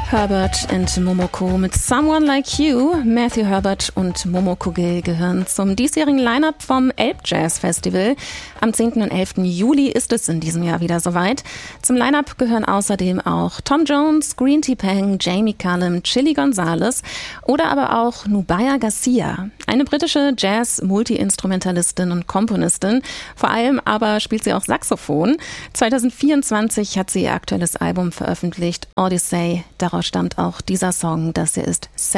Herbert und Momoko mit Someone Like You. Matthew Herbert und Momoko Gil gehören zum diesjährigen Line-Up vom Elbjazz Festival. Am 10. und 11. Juli ist es in diesem Jahr wieder soweit. Zum Line-Up gehören außerdem auch Tom Jones, Green Tea Peng, Jamie Cullum, Chili Gonzales oder aber auch Nubia Garcia. Eine britische Jazz-Multi-Instrumentalistin und Komponistin. Vor allem aber spielt sie auch Saxophon. 2024 hat sie ihr aktuelles Album veröffentlicht, Odyssey. Daraus stammt auch dieser Song, das hier ist